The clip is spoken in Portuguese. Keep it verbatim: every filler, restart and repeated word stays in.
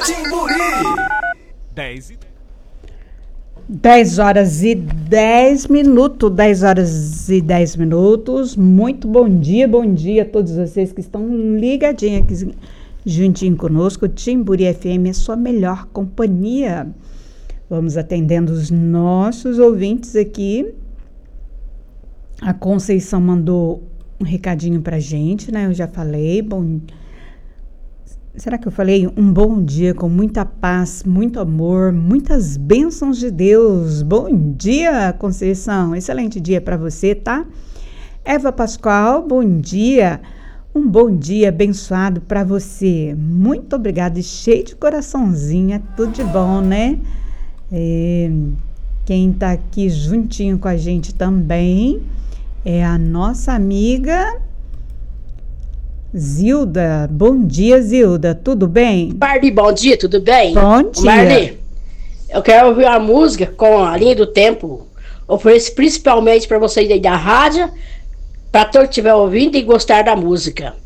Timburi. dez e... dez horas e dez minutos, dez horas e dez minutos. Muito bom dia, bom dia a todos vocês que estão ligadinhos aqui juntinho conosco. Timburi F M é sua melhor companhia. Vamos atendendo os nossos ouvintes aqui. A Conceição mandou um recadinho pra gente, né? Eu já falei. Bom, será que eu falei? Um bom dia com muita paz, muito amor, muitas bênçãos de Deus. Bom dia, Conceição. Excelente dia para você, tá? Eva Pascoal, bom dia. Um bom dia abençoado para você. Muito obrigada e cheio de coraçãozinho. É tudo de bom, né? É, quem tá aqui juntinho com a gente também é a nossa amiga Zilda. Bom dia, Zilda. Tudo bem? Marli, bom dia, tudo bem? Bom dia. Marli, eu quero ouvir uma música com a linha do tempo. Ofereço principalmente para vocês aí da rádio, para todos que estiver ouvindo e gostar da música.